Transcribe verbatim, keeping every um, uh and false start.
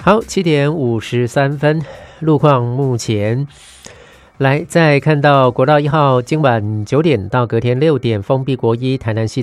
好，七点五十三分，路况目前来再看到国道一号今晚九点到隔天六点封闭国一台南西